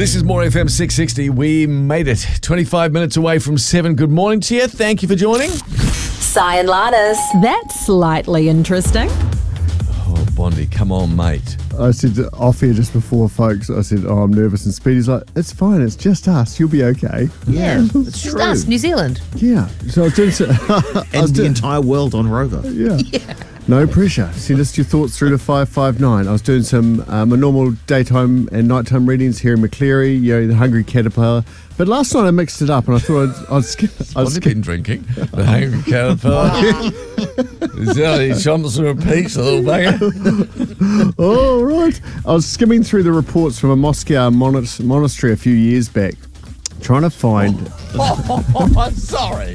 This is More FM 660. We made it 25 minutes away from 7. Good morning to you. Thank you for joining. Si and Lannis. That's slightly interesting. Oh, Bondi, come on, mate. I said off here just before, folks, I said, oh, I'm nervous. And Speedy's like, it's fine. It's just us. You'll be okay. Yeah, it's Just true. us, New Zealand. Yeah. So I was doing And the entire world on Rover. Yeah. No pressure. Send us your thoughts through to 559. I was doing some my normal daytime and nighttime readings here in Macleary, the Hungry Caterpillar. But last night I mixed it up and I thought I'd skip. Bondi been drinking. The Hungry Caterpillar. Is that he chomps through a piece, a little bugger? Oh, right. I was skimming through the reports from a Moscow monastery a few years back, trying to find... Sorry.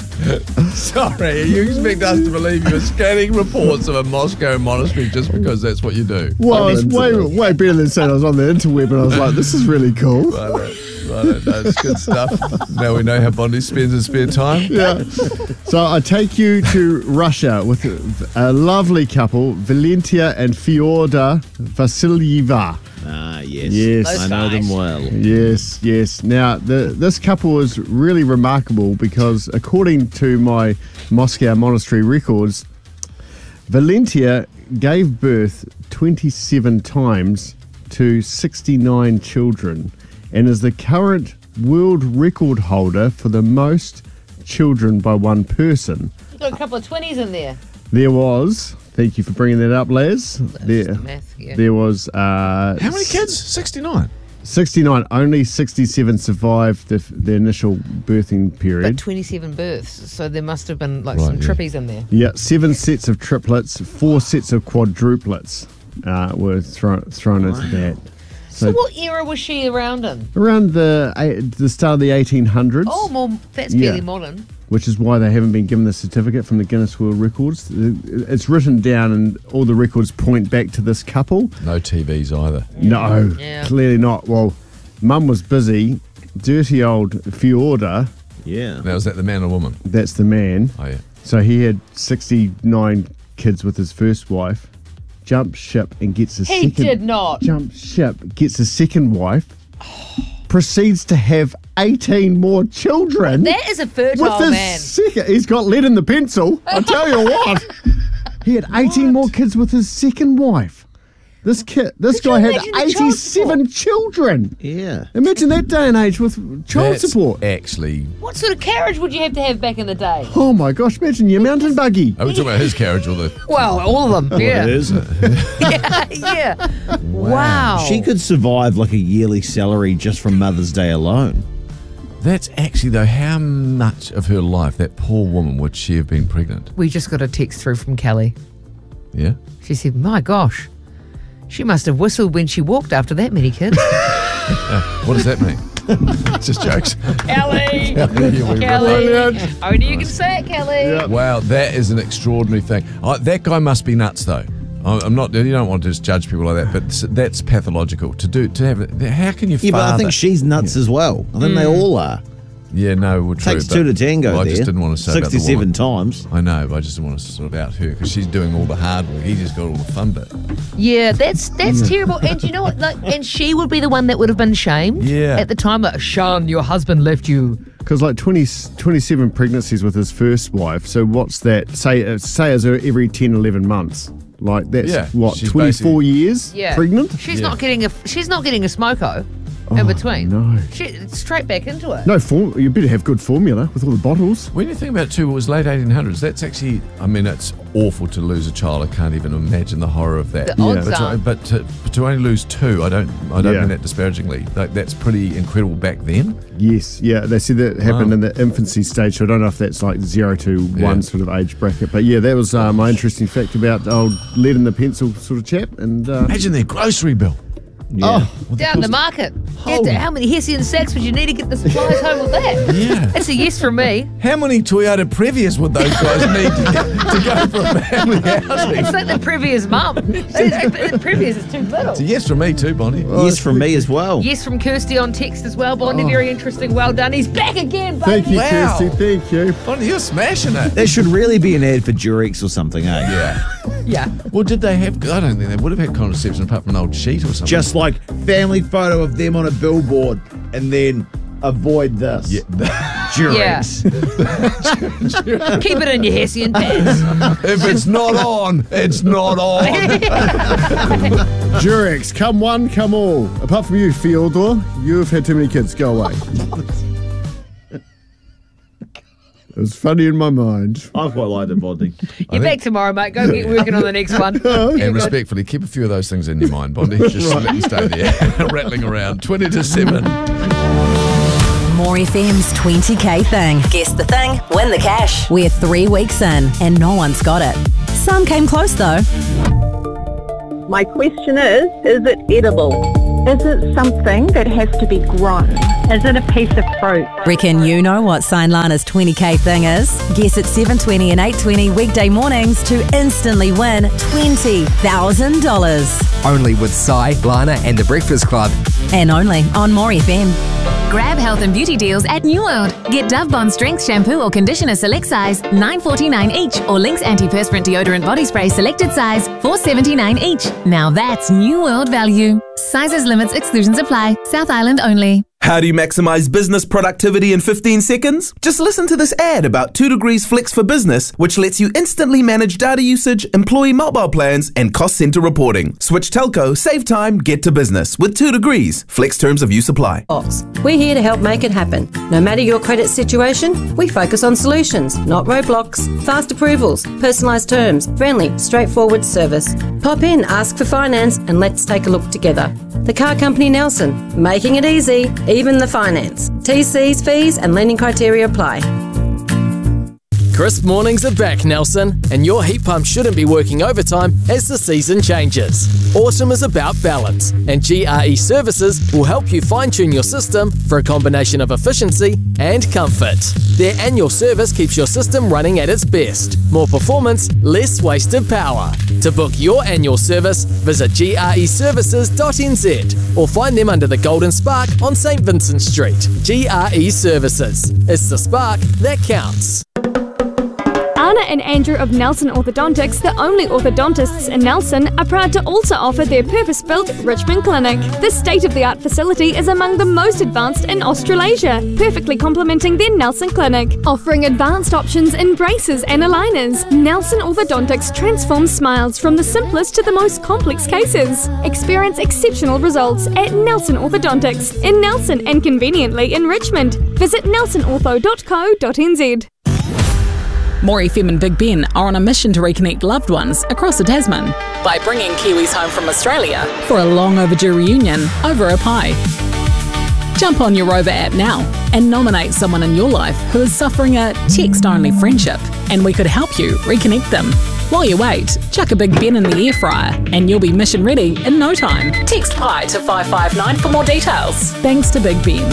Sorry, you expect us to believe you're scanning reports of a Moscow monastery just because that's what you do? Well, it's way better than saying I was on the interweb and I was like, this is really cool. Right, that's good stuff. Now we know how Bondi spends his spare time. Yeah. So I take you to Russia with a lovely couple, Valentia and Fyodor Vasilyeva. Ah, yes. Yes. I know them well. Yes. Now, this couple was really remarkable because according to my Moscow monastery records, Valentia gave birth 27 times to 69 children and is the current world record holder for the most children by one person. You've got a couple of 20s in there. There was, thank you for bringing that up, Les. There was... How many kids? 69. 69. Only 67 survived the initial birthing period. But 27 births, so there must have been some trippies in there. Yeah, 7 sets of triplets, 4 sets of quadruplets were thrown into that. So what era was she around in? Around the start of the 1800s. Oh, that's fairly modern. Which is why they haven't been given the certificate from the Guinness World Records. It's written down and all the records point back to this couple. No TVs either. No, Yeah. clearly not. Well, Mum was busy. Dirty old Fyodor, Yeah. Now, is that the man or woman? that's the man. Oh, yeah. So he had 69 kids with his first wife. Jumps ship and gets a He second. did not. Jumps ship, gets a second wife. Proceeds to have 18 more children. That is a with fertile his man. second. He's got lead in the pencil. I tell you what. He had 18 more kids with his second wife. This guy had imagine the child 87 children. Yeah. Imagine that day and age with child That's support. actually... What sort of carriage would you have to have back in the day? Oh my gosh, imagine your mountain buggy. Are we talking about his carriage or the... Well, all of them. Yeah. It is. yeah. Wow. She could survive like a yearly salary just from Mother's Day alone. That's actually, though, how much of her life, that poor woman, would she have been pregnant? We just got a text through from Kelly. Yeah? She said, my gosh, she must have whistled when she walked after that many kids. What does that mean? Just jokes. Kelly! Kelly. Kelly! Only you can say it, Kelly. Wow, that is an extraordinary thing. That guy must be nuts, though. I'm not. You don't want to just judge people like that, but that's pathological. To have it. How can you? Yeah, but I think she's nuts as well. I think they all are. Yeah, no, well, true. Takes two to tango I there. just didn't want to say 67 about the woman. times. I know, but I just didn't want to sort of out her because she's doing all the hard work. He just got all the fun bit. Yeah, that's terrible. And you know what? And she would be the one that would have been shamed at the time. Like, Sean, your husband left you. Because 27 pregnancies with his first wife. So what's that? Say as every 10, 11 months. Like that's she's 24 years pregnant? She's not getting a smoko in between. No. Straight back into it. No, you better have good formula with all the bottles. When you think about it too, it was late 1800s. That's actually, I mean, it's awful to lose a child. I can't even imagine the horror of that. The odds are. But to only lose 2, I don't mean that disparagingly. That's pretty incredible back then. Yes, yeah. They said that happened in the infancy stage, so I don't know if that's like 0 to 1 sort of age bracket. But yeah, that was my interesting fact about old lead in the pencil sort of chap. And imagine their grocery bill. Yeah. Down the market. How many Hessian sacks would you need to get the supplies home with that? Yeah. That's a yes from me. How many Toyota Previas would those guys need to go for a family housing? It's like the previous mum. The previous is too little. It's a yes from me too, Bonnie. Yes, from me as well. Yes from Kirsty on text as well, Bonnie. Very interesting. Well done. He's back again, buddy. thank you, Wow. Kirsty. Thank you. Bonnie, you're smashing it. There should really be an ad for Durex or something, eh? Yeah. Yeah. Well, did they have... I don't think they would have had contraception apart from an old sheet or something. Just like family photo of them on a billboard and then avoid this. Yeah. Durex. Keep it in your Hessian pants. If it's not on, it's not on. Durex, come one, come all. Apart from you, Fyodor, you've had too many kids. Go away. It was funny in my mind. I quite liked it, Bondi. You're back tomorrow, mate. Go get working on the next one. And respectfully, keep a few of those things in your mind, Bondi. Just let them stay there, rattling around. 20 to 7. More FM's 20k thing. Guess the thing, win the cash. We're 3 weeks in and no one's got it. Some came close though. My question is it edible? Is it something that has to be grown? Is it a piece of fruit? Reckon you know what Sign Lana's 20k thing is? Guess at 7:20 and 8:20 weekday mornings to instantly win $20,000. Only with Sai, Lana and The Breakfast Club. And only on More FM. Grab health and beauty deals at New World. Get Dove Bond Strength Shampoo or Conditioner select size, $9.49 each, or Lynx Antiperspirant Deodorant Body Spray selected size, $4.79 each. Now that's New World value. Sizes, limits, exclusions apply. South Island only. How do you maximize business productivity in 15 seconds? Just listen to this ad about 2 Degrees Flex for Business, which lets you instantly manage data usage, employee mobile plans, and cost center reporting. Switch telco, save time, get to business with 2 Degrees. Flex terms of use apply. We're here to help make it happen. No matter your credit situation, we focus on solutions, not roadblocks. Fast approvals, personalised terms, friendly, straightforward service. Pop in, ask for finance, and let's take a look together. The car company Nelson, making it easy, even the finance. TCs, fees, and lending criteria apply. Crisp mornings are back, Nelson, and your heat pump shouldn't be working overtime as the season changes. Autumn is about balance, and GRE Services will help you fine-tune your system for a combination of efficiency and comfort. Their annual service keeps your system running at its best. More performance, less wasted power. To book your annual service, visit greservices.nz or find them under the Golden Spark on St Vincent Street. GRE Services. It's the spark that counts. Anna and Andrew of Nelson Orthodontics, the only orthodontists in Nelson, are proud to also offer their purpose-built Richmond Clinic. This state-of-the-art facility is among the most advanced in Australasia, perfectly complementing their Nelson Clinic. Offering advanced options in braces and aligners, Nelson Orthodontics transforms smiles from the simplest to the most complex cases. Experience exceptional results at Nelson Orthodontics in Nelson and conveniently in Richmond. Visit nelsonortho.co.nz. More FM and Big Ben are on a mission to reconnect loved ones across the Tasman by bringing Kiwis home from Australia for a long overdue reunion over a pie. Jump on your Rover app now and nominate someone in your life who is suffering a text-only friendship, and we could help you reconnect them. While you wait, chuck a Big Ben in the air fryer and you'll be mission ready in no time. Text pie to 559 for more details. Thanks to Big Ben.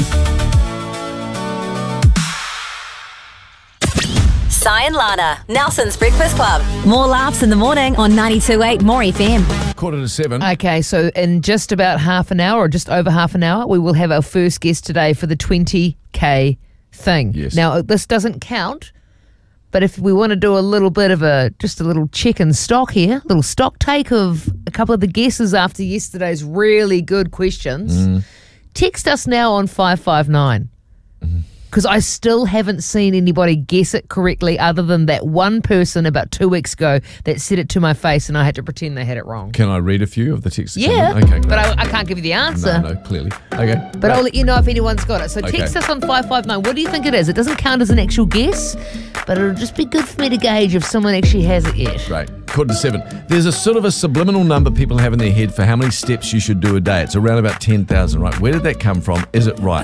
Sai and Lana, Nelson's Breakfast Club. More laughs in the morning on 92.8 More FM. 7:15. Okay, so in just about half an hour, or just over half an hour, we will have our first guest today for the 20k thing. Yes. Now, this doesn't count, but if we want to do a little bit of just a little check in stock here, a little stock take of a couple of the guesses after yesterday's really good questions, text us now on 559. Because I still haven't seen anybody guess it correctly other than that one person about 2 weeks ago that said it to my face and I had to pretend they had it wrong. Can I read a few of the texts? Yeah, Okay, great. but I can't give you the answer. No, clearly. Okay. But I'll let you know if anyone's got it. So text us on 559. What do you think it is? It doesn't count as an actual guess, but it'll just be good for me to gauge if someone actually has it yet. Right. 7:15. There's a sort of a subliminal number people have in their head for how many steps you should do a day. It's around about 10,000, right? Where did that come from? Is it right?